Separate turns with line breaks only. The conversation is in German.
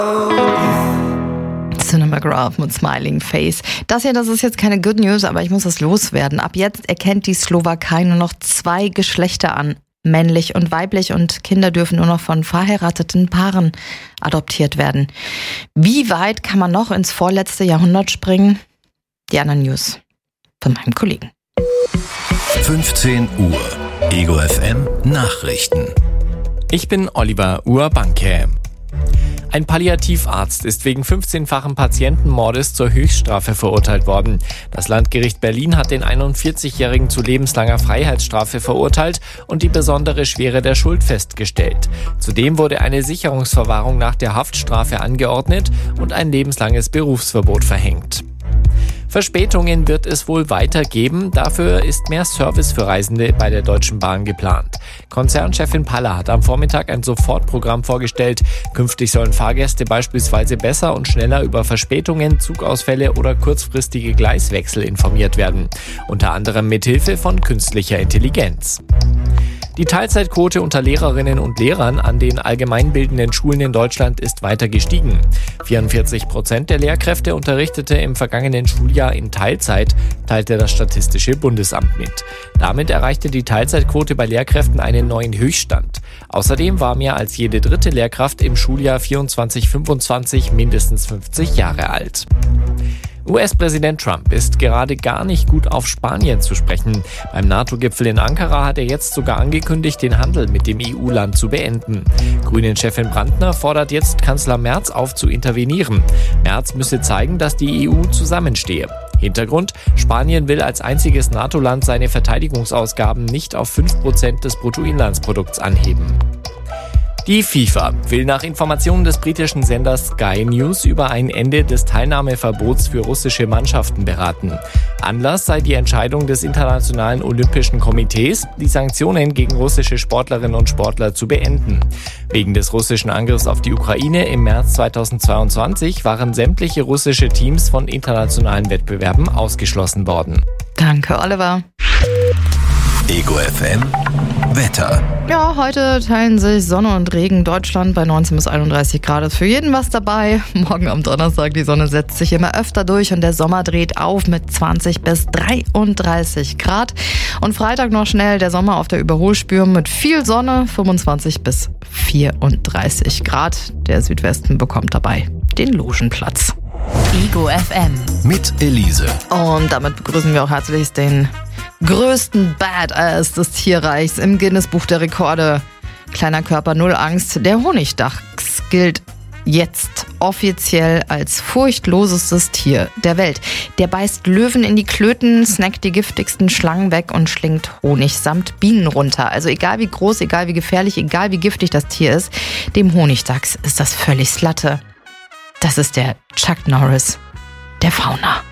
Cinema Graph mit Smiling Face. Das ist jetzt keine Good News, aber ich muss das loswerden. Ab jetzt erkennt die Slowakei nur noch 2 Geschlechter an. Männlich und weiblich, und Kinder dürfen nur noch von verheirateten Paaren adoptiert werden. Wie weit kann man noch ins vorletzte Jahrhundert springen? Die anderen News von meinem Kollegen.
15 Uhr. Ego FM Nachrichten.
Ich bin Oliver Urbanke. Ein Palliativarzt ist wegen 15-fachen Patientenmordes zur Höchststrafe verurteilt worden. Das Landgericht Berlin hat den 41-Jährigen zu lebenslanger Freiheitsstrafe verurteilt und die besondere Schwere der Schuld festgestellt. Zudem wurde eine Sicherungsverwahrung nach der Haftstrafe angeordnet und ein lebenslanges Berufsverbot verhängt. Verspätungen wird es wohl weitergeben, dafür ist mehr Service für Reisende bei der Deutschen Bahn geplant. Konzernchefin Paller hat am Vormittag ein Sofortprogramm vorgestellt. Künftig sollen Fahrgäste beispielsweise besser und schneller über Verspätungen, Zugausfälle oder kurzfristige Gleiswechsel informiert werden. Unter anderem mithilfe von künstlicher Intelligenz. Die Teilzeitquote unter Lehrerinnen und Lehrern an den allgemeinbildenden Schulen in Deutschland ist weiter gestiegen. 44% der Lehrkräfte unterrichtete im vergangenen Schuljahr in Teilzeit, teilte das Statistische Bundesamt mit. Damit erreichte die Teilzeitquote bei Lehrkräften einen neuen Höchststand. Außerdem war mehr als jede dritte Lehrkraft im Schuljahr 24/25 mindestens 50 Jahre alt. US-Präsident Trump ist gerade gar nicht gut auf Spanien zu sprechen. Beim NATO-Gipfel in Ankara hat er jetzt sogar angekündigt, den Handel mit dem EU-Land zu beenden. Grünen-Chefin Brandner fordert jetzt Kanzler Merz auf, zu intervenieren. Merz müsse zeigen, dass die EU zusammenstehe. Hintergrund: Spanien will als einziges NATO-Land seine Verteidigungsausgaben nicht auf 5% des Bruttoinlandsprodukts anheben. Die FIFA will nach Informationen des britischen Senders Sky News über ein Ende des Teilnahmeverbots für russische Mannschaften beraten. Anlass sei die Entscheidung des Internationalen Olympischen Komitees, die Sanktionen gegen russische Sportlerinnen und Sportler zu beenden. Wegen des russischen Angriffs auf die Ukraine im März 2022 waren sämtliche russische Teams von internationalen Wettbewerben ausgeschlossen worden.
Danke, Oliver.
Ego FM Wetter.
Ja, heute teilen sich Sonne und Regen Deutschland bei 19 bis 31 Grad. Ist für jeden was dabei. Morgen am Donnerstag, die Sonne setzt sich immer öfter durch und der Sommer dreht auf mit 20 bis 33 Grad. Und Freitag noch schnell der Sommer auf der Überholspur mit viel Sonne, 25 bis 34 Grad. Der Südwesten bekommt dabei den Logenplatz.
Ego FM
Mit Elise.
Und damit begrüßen wir auch herzlich den größten Badass des Tierreichs im Guinness-Buch der Rekorde. Kleiner Körper, null Angst. Der Honigdachs gilt jetzt offiziell als furchtlosestes Tier der Welt. Der beißt Löwen in die Klöten, snackt die giftigsten Schlangen weg und schlingt Honig samt Bienen runter. Also egal wie groß, egal wie gefährlich, egal wie giftig das Tier ist, dem Honigdachs ist das völlig Slatte. Das ist der Chuck Norris der Fauna.